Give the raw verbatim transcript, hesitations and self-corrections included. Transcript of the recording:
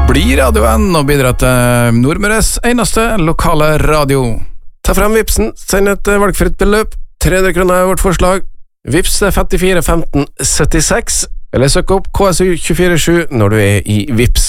Bli radioen og bidra til Nordmøres eneste lokale radio. Ta frem Vipsen, send et valgfritt beløp. tre hundre kroner er vårt forslag. Vips er femtifire femten syttiseks, eller søk opp K S U to fire sju når du er i Vips.